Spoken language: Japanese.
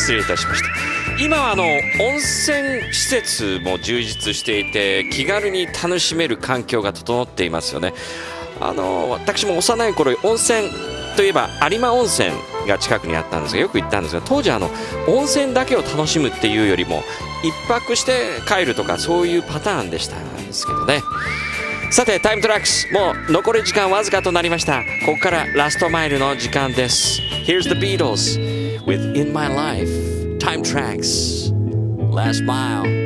失礼いたしました。今は温泉施設も充実していて気軽に楽しめる環境が整っていますよね。私も幼い頃温泉といえば有馬温泉が近くにあったんですがよく行ったんですが、当時温泉だけを楽しむっていうよりも一泊して帰るとかそういうパターンでしたんですけどね。さてタイムトラックスもう残り時間わずかとなりました。ここからラストマイルの時間です。 Here's the Beatles with In My Life. Time Tracks Last Mile.